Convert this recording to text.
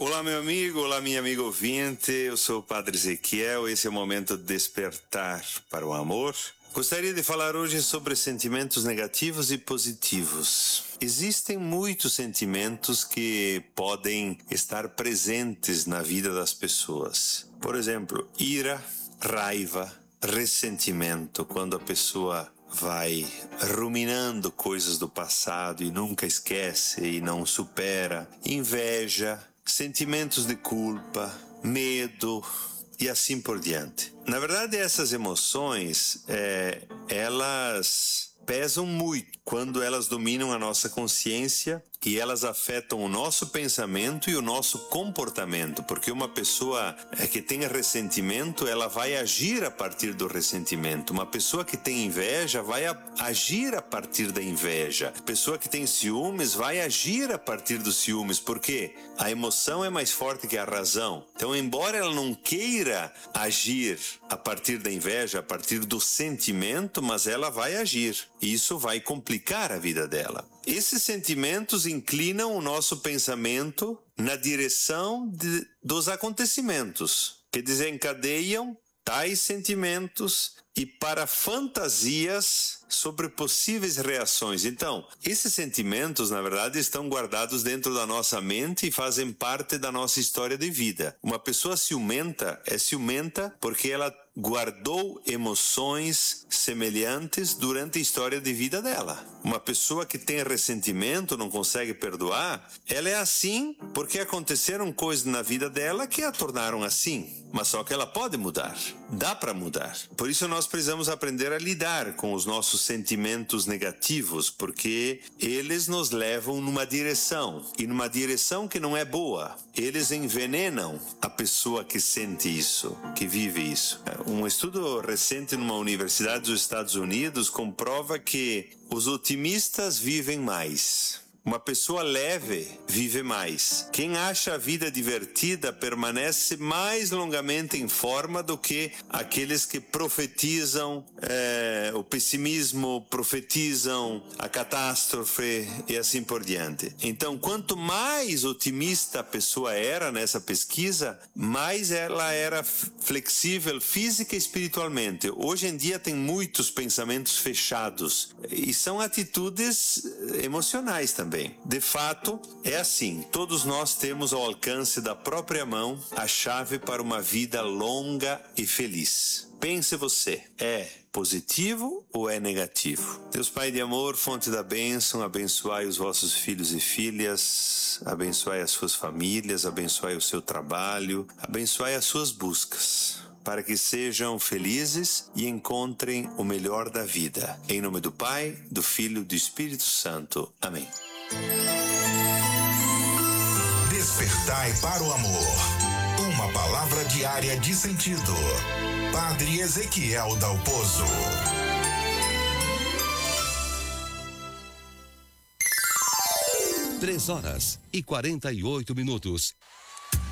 Olá, meu amigo, olá, minha amiga ouvinte, eu sou o Padre Ezequiel, esse é o momento de despertar para o amor. Gostaria de falar hoje sobre sentimentos negativos e positivos. Existem muitos sentimentos que podem estar presentes na vida das pessoas. Por exemplo, ira, raiva, ressentimento, quando a pessoa vai ruminando coisas do passado e nunca esquece e não supera, inveja, sentimentos de culpa, medo e assim por diante. Na verdade, essas emoções, elas pesam muito quando elas dominam a nossa consciência e elas afetam o nosso pensamento e o nosso comportamento, porque uma pessoa que tenha ressentimento, ela vai agir a partir do ressentimento. Uma pessoa que tem inveja vai agir a partir da inveja. A pessoa que tem ciúmes vai agir a partir dos ciúmes, porque a emoção é mais forte que a razão. Então, embora ela não queira agir a partir da inveja, a partir do sentimento, mas ela vai agir. E isso vai complicar a vida dela. Esses sentimentos inclinam o nosso pensamento na direção dos acontecimentos que desencadeiam tais sentimentos e para fantasias sobre possíveis reações. Então, esses sentimentos, na verdade, estão guardados dentro da nossa mente e fazem parte da nossa história de vida. Uma pessoa ciumenta é ciumenta porque ela guardou emoções semelhantes durante a história de vida dela. Uma pessoa que tem ressentimento, não consegue perdoar, ela é assim porque aconteceram coisas na vida dela que a tornaram assim. Mas só que ela pode mudar. Dá para mudar. Por isso nós precisamos aprender a lidar com os nossos sentimentos negativos, porque eles nos levam numa direção, e numa direção que não é boa. Eles envenenam a pessoa que sente isso, que vive isso. Um estudo recente numa universidade dos Estados Unidos comprova que os otimistas vivem mais. Uma pessoa leve vive mais. Quem acha a vida divertida permanece mais longamente em forma do que aqueles que profetizam o pessimismo, profetizam a catástrofe e assim por diante. Então, quanto mais otimista a pessoa era nessa pesquisa, mais ela era flexível física e espiritualmente. Hoje em dia tem muitos pensamentos fechados e são atitudes emocionais também. De fato, é assim, todos nós temos ao alcance da própria mão a chave para uma vida longa e feliz. Pense você, é positivo ou é negativo? Deus Pai de amor, fonte da bênção, abençoai os vossos filhos e filhas, abençoai as suas famílias, abençoai o seu trabalho, abençoai as suas buscas, para que sejam felizes e encontrem o melhor da vida. Em nome do Pai, do Filho e do Espírito Santo. Amém. Despertai para o amor. Uma palavra diária de sentido. Padre Ezequiel Dalpozo. 3 horas e 48 minutos.